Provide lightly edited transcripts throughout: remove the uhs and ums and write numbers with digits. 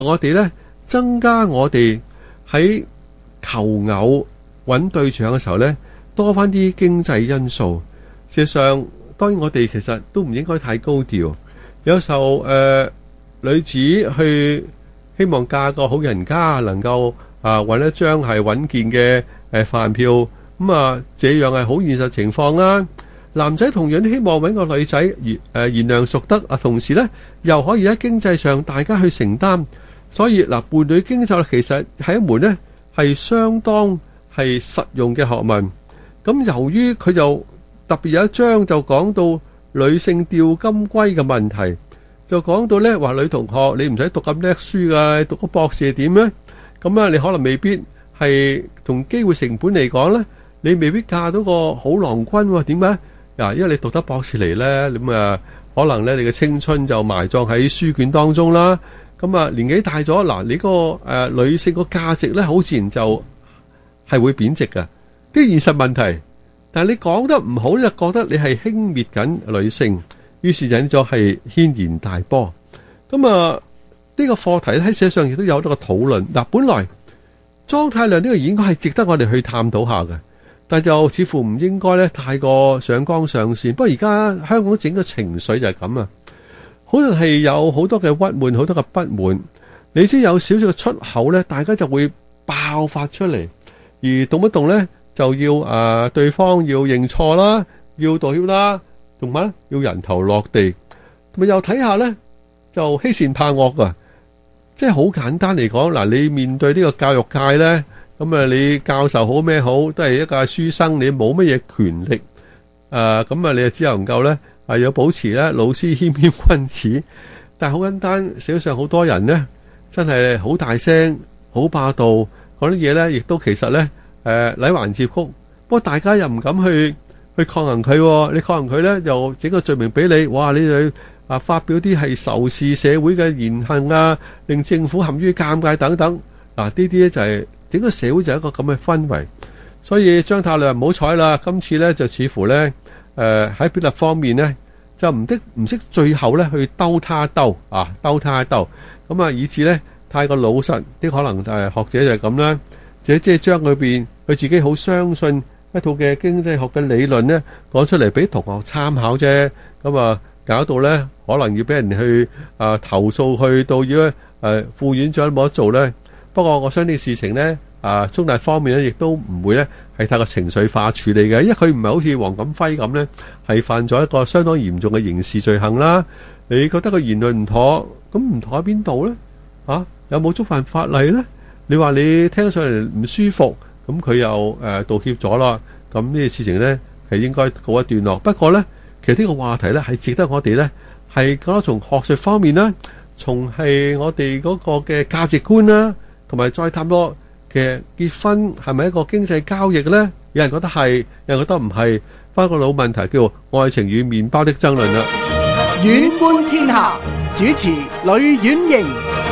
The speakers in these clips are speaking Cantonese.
我哋呢增加我哋喺求偶揾對象嘅時候呢，多翻啲經濟因素。事實上，當然我哋其實都唔應該太高調。有時候女子去希望嫁個好人家，能夠揾一張係穩健嘅飯票，咁這樣係好現實情況啦。男仔同樣都希望揾個女仔賢良淑德，同時呢又可以喺經濟上大家去承擔。所以伴侶經濟其實係一門呢係相當係實用嘅學問。咁由於佢就特別有一章就講到女性釣金龜嘅問題，就講到呢話女同學你唔使讀咁叻書㗎，讀個博士係點呢？咁你可能未必係同機會成本嚟講呢，你未必嫁到個好郎君喎。點解？因為你讀得博士嚟呢，咁可能呢你嘅青春就埋葬喺書卷當中啦。咁年紀大咗，你個女性個價值呢，好自然就係會貶值㗎，啲現實問題。但係你講得唔好，就覺得你係輕蔑緊女性，於是引咗係軒然大波。咁呢個課題喺社上亦都有好多個討論。本來莊太量呢個應該係值得我哋去探討下嘅，但就似乎唔應該呢太過上綱上線。不過而家香港整個情緒就係咁啊，可能係有好多嘅鬱悶，好多嘅不滿。你知有少少嘅出口呢，大家就會爆發出嚟，而動不動呢就要對方要認錯啦，要道歉啦，同埋要人頭落地。同埋又睇下呢，就欺善怕惡㗎。即係好簡單嚟講，你面對呢個教育界呢，咁你教授好咩好，都係一個書生，你冇乜嘢權力。咁你就只能夠呢要保持呢老師謙謙君子。但係好簡單，社會上好多人呢，真係好大聲、好霸道，講啲嘢呢，亦都其實呢禮還接曲。不過大家又唔敢去抗衡佢，你抗衡佢呢，又整個罪名俾你。哇！你去發表啲係仇視社會嘅言行啊，令政府陷於尷尬等等。呢啲呢就係整個社會就係一個咁嘅氛圍。所以張太量唔好彩啦，今次呢就似乎呢喺表達方面呢，就唔識最後呢去兜他一兜，咁以致呢太過老實啲，可能學者就係咁啦，即係將佢自己好相信一套嘅經濟學嘅理論呢講出嚟俾同學參考啫。咁搞到呢可能要俾人去投訴，去到要副院長冇得做呢。不過我相信事情呢，中大方面呢亦都唔會呢係太過情緒化處理嘅，因為佢唔係好似黃錦輝咁呢係犯咗一個相當嚴重嘅刑事罪行啦。你覺得佢言論唔妥，咁唔妥喺邊度呢？有冇觸犯法例呢？你話你聽上嚟唔舒服，咁佢又道歉咗啦，咁呢啲事情呢係應該告一段落。不過呢，其實呢個話題呢係值得我哋呢係覺得從學術方面啦，從係我哋嗰個嘅價值觀啦，同埋再探討其實結婚係咪一個經濟交易呢？有人覺得係，有人覺得唔係。翻個老問題叫愛情與麵包的爭論啦。 遠觀天下，主持呂婉瑩。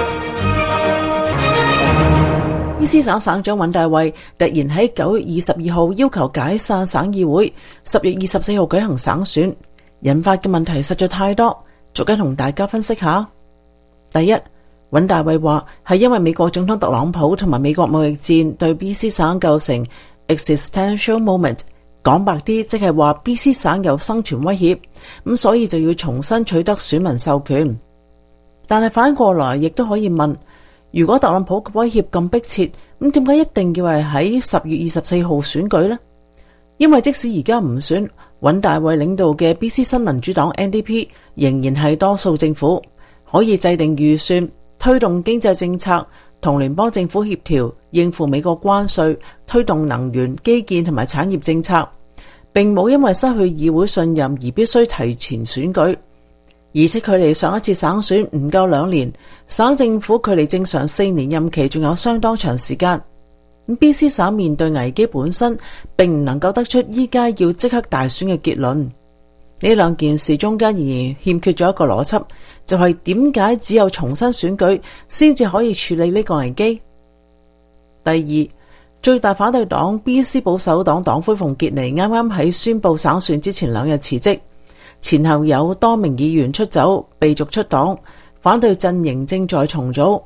BC 省省長尹大衛突然喺9月22號要求解散省議會，10月24號舉行省選，引發嘅問題實在太多，逐一同大家分析下。第一，尹大衛話係因為美國總統特朗普同埋美國貿易戰對 BC 省構成 existential moment， 講白啲即係話 BC 省有生存威脅，咁所以就要重新取得選民授權。但係反過來亦都可以問，如果特朗普嘅威脅咁迫切，咁點解一定要係喺10月24號選舉呢？因為即使而家唔選，尹大衛領導嘅 BC 新民主黨 NDP 仍然係多數政府，可以制定預算，推動經濟政策，同聯邦政府協調，應付美國關稅，推動能源、基建同埋產業政策，並冇因為失去議會信任而必須提前選舉。而且距離上一次省選唔夠2年，省政府距離正常4年任期仲有相當長時間。BC 省面對危機本身，並唔能夠得出依家要即刻大選嘅結論。呢兩件事中間仍然欠缺咗一個邏輯，就係點解只有重新選舉先至可以處理呢個危機？第二，最大反對黨 BC 保守黨黨魁馮傑尼啱啱喺宣布省選之前2日辭職，前後有多名議員出走被逐出黨，反對陣營正在重組。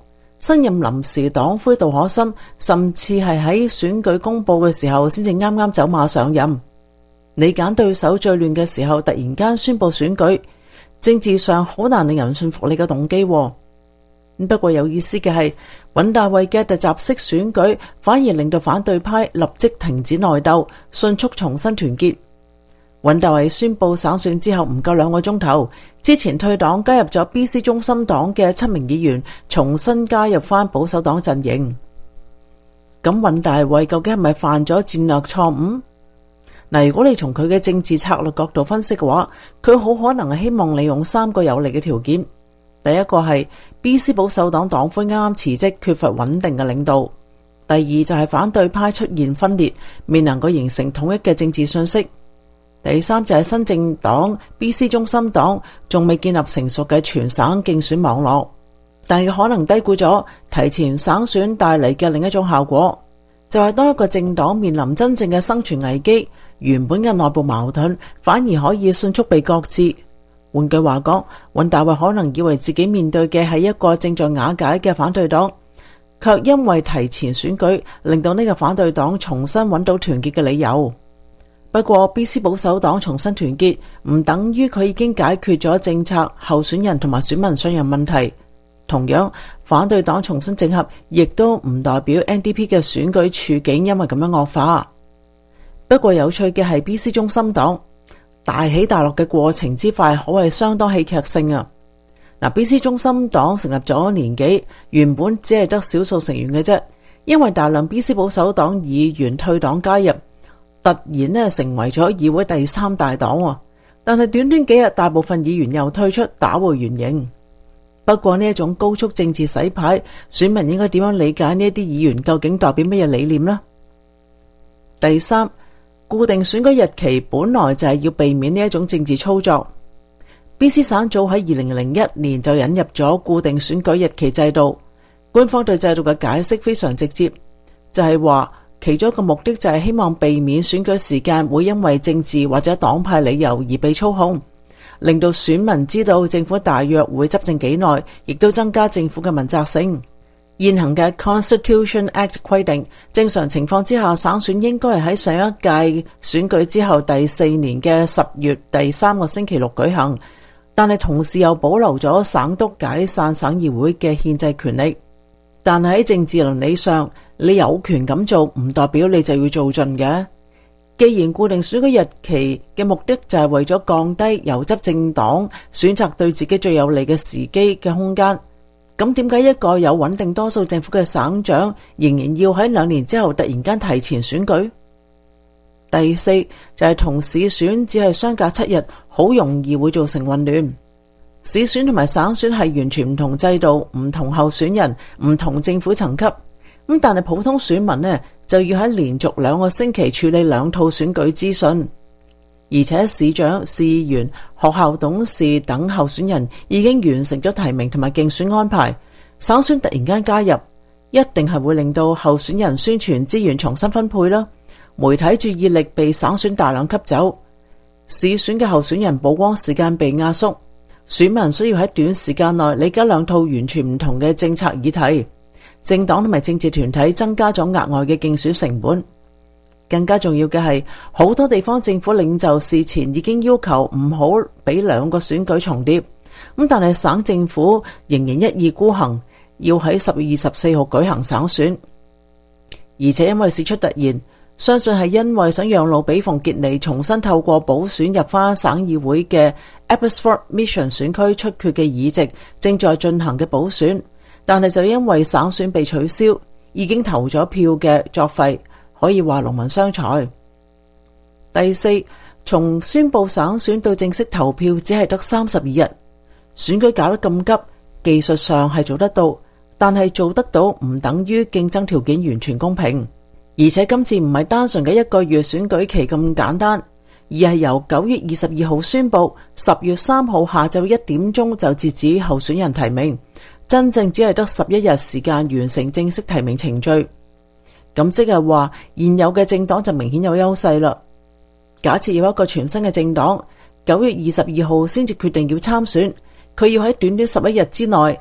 新任臨時黨魁杜可森甚至係喺選舉公佈嘅時候先至啱啱走馬上任。你揀對手最亂嘅時候，突然間宣佈選舉，政治上好難令人信服你嘅動機。不過有意思嘅係，尹大衛嘅突襲式選舉反而令到反對派立即停止內鬥，迅速重新團結。尹大衛宣佈省選之後唔夠2個鐘頭，之前退黨加入咗 BC 中心黨嘅7名議員重新加入翻保守黨陣營。咁尹大衛究竟係咪犯咗戰略錯誤？嗱，如果你從佢嘅政治策略角度分析嘅話，佢好可能係希望利用3個有利嘅條件。第一個係 BC 保守黨黨魁啱啱辭職，缺乏穩定嘅領導；第二就係反對派出現分裂，未能夠形成統一嘅政治信息；第三就係新政黨 BC 中心黨仲未建立成熟嘅全省競選網絡，但係可能低估咗提前省選帶嚟嘅另一種效果，就係當一個政黨面臨真正嘅生存危機，原本嘅內部矛盾反而可以迅速被擱置。換句話講，尹大衛可能以為自己面對嘅係一個正在瓦解嘅反對黨，卻因為提前選舉令到呢個反對黨重新揾到團結嘅理由。不過 BC 保守黨重新團結唔等於佢已經解決咗政策、候選人同埋選民信任問題。同樣，反對黨重新整合亦都唔代表 NDP 嘅選舉處境因為咁樣惡化。不過有趣嘅係 BC 中心黨大起大落嘅過程之快，可謂相當戲劇性啊！BC 中心黨成立咗1年幾，原本只係得少數成員嘅啫，因為大量 BC 保守黨議員退黨加入，突然成為咗議會第3大黨。但係短短幾日，大部分議員又退出，打回原形。不過呢一種高速政治洗牌，選民應該點樣理解呢一啲議員究竟代表乜嘢理念呢？第三，固定選舉日期本來就係要避免呢一種政治操作。BC 省早喺2001年就引入咗固定選舉日期制度，官方對制度嘅解釋非常直接，就係話其中一個目的就係希望避免選舉時間會因為政治或者黨派理由而被操控，令到選民知道政府大約會執政幾耐，亦都增加政府嘅問責性。現行嘅 Constitution Act 規定，正常情況之下，省選應該係喺上一屆選舉之後第4年嘅10月第3個星期六舉行，但係同時又保留咗省督解散省議會嘅憲制權力。但係喺政治倫理上，你有權咁做，唔代表你就要做盡嘅。既然固定選舉日期嘅目的就係為咗降低由執政黨選擇對自己最有利嘅時機嘅空間，咁點解一個有穩定多數政府嘅省長仍然要喺2年之後突然間提前選舉？第四就係同市選只係相隔7日，好容易會造成混亂。市選同埋省選係完全唔同制度、唔同候選人、唔同政府層級。咁但係普通選民呢，就要喺連續2個星期處理2套選舉資訊，而且市長、市議員、學校董事等候選人已經完成咗提名同埋競選安排，省選突然間加入，一定係會令到候選人宣傳資源重新分配啦，媒體注意力被省選大量吸走，市選嘅候選人曝光時間被壓縮，選民需要喺短時間內理解2套完全唔同嘅政策議題。政黨同埋政治團體增加咗額外嘅競選成本，更加重要嘅係，好多地方政府領袖事前已經要求唔好俾2個選舉重疊，咁但係省政府仍然一意孤行，要喺10月24號舉行省選，而且因為事出突然，相信係因為想讓路俾馮傑尼重新透過補選入翻省議會嘅 Abbotsford Mission 選區出缺嘅議席，正在進行嘅補選。但係就因為省選被取消，已經投咗票嘅作廢，可以話勞民傷財。第四，從宣布省選到正式投票只係得32日，選舉搞得咁急，技術上係做得到，但係做得到唔等於競爭條件完全公平。而且今次唔係單純嘅1個月選舉期咁簡單，而係由9月22號宣布，10月3號下晝1點鐘就截止候選人提名。真正只係得11日時間完成正式提名程序，咁即係話現有嘅政黨就明顯有優勢啦。假設有一個全新嘅政黨9月22號先至決定要參選，佢要喺短短11日之內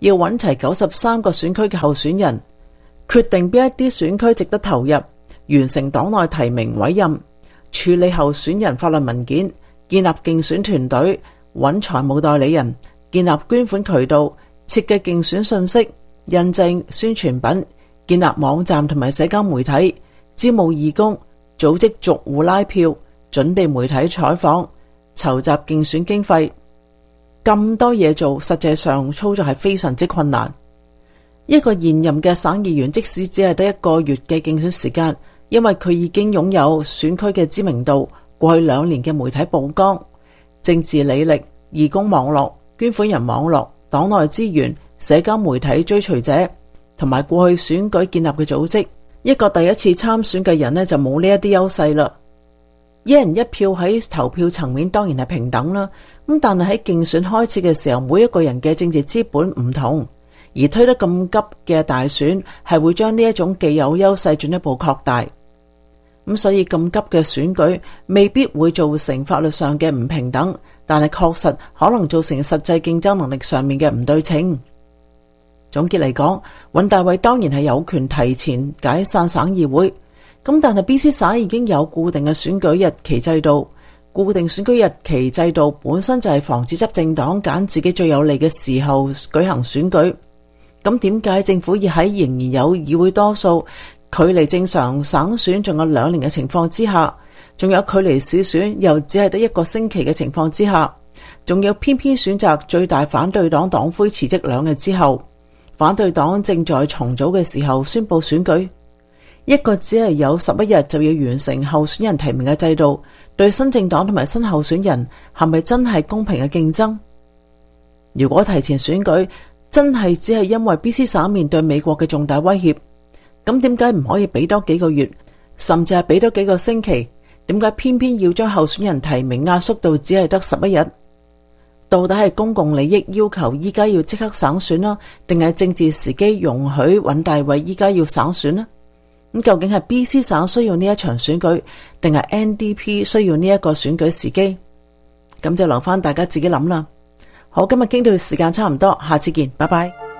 要揾齊93個選區嘅候選人，決定邊一啲選區值得投入，完成黨內提名委任，處理候選人法律文件，建立競選團隊，揾財務代理人，建立捐款渠道，設計競選信息，印製宣傳品，建立網站同埋社交媒體，招募義工，組織逐戶拉票，準備媒體採訪，籌集競選經費。咁多嘢做，實際上操作係非常之困難。一個現任嘅省議員，即使只係得1個月嘅競選時間，因為佢已經擁有選區嘅知名度、過去2年嘅媒體曝光、政治履歷、義工網絡、捐款人網絡、黨內資源、社交媒體追隨者，同埋過去選舉建立嘅組織，一個第一次參選嘅人呢，就冇呢一啲優勢啦。一人一票喺投票層面當然係平等啦，咁但係喺競選開始嘅時候，每一個人嘅政治資本唔同，而推得咁急嘅大選係會將呢一種既有優勢進一步擴大。咁所以咁急嘅選舉未必會造成法律上嘅唔平等，但係確實可能造成實際競爭能力上面嘅唔對稱。總結嚟講，尹大偉當然係有權提前解散省議會，咁但係 BC 省已經有固定嘅選舉日期制度，固定選舉日期制度本身就係防止執政黨揀自己最有利嘅時候舉行選舉。咁點解政府要喺仍然有議會多數，距離正常省選仲有2年嘅情況之下，仲有距離市選又只係得1個星期嘅情況之下，仲要偏偏選擇最大反對黨黨魁辭職2日之後，反對黨正在重組嘅時候宣佈選舉？一個只係有11日就要完成候選人提名嘅制度，對新政黨同埋新候選人係咪真係公平嘅競爭？如果提前選舉真係只係因為 BC 省面對美國嘅重大威脅，咁點解唔可以俾多幾個月，甚至係俾多幾個星期？點解偏偏要將候選人提名壓縮到只係得11日？到底係公共利益要求依家要即刻省選啦，定係政治時機容許尹大偉依家要省選呢？咁究竟係 BC 省需要呢一場選舉，定係 NDP 需要呢一個選舉時機？咁就留翻大家自己諗啦。好，今日傾到時間差唔多，下次見，拜拜。